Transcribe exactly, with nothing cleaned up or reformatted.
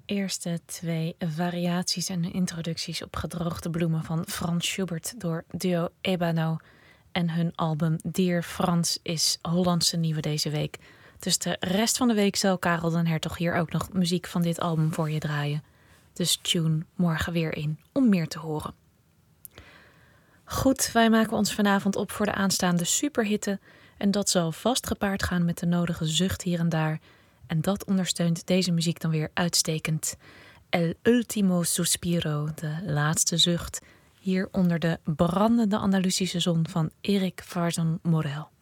Eerste twee variaties en introducties op gedroogde bloemen van Frans Schubert door duo Ebano. En hun album Dear Frans is Hollandse nieuwe deze week. Dus de rest van de week zal Karel den Hertog hier ook nog muziek van dit album voor je draaien. Dus tune morgen weer in om meer te horen. Goed, wij maken ons vanavond op voor de aanstaande superhitte. En dat zal vast gepaard gaan met de nodige zucht hier en daar. En dat ondersteunt deze muziek dan weer uitstekend. El Ultimo Suspiro, de laatste zucht. Hier onder de brandende Andalusische zon van Eric Varzon Morel.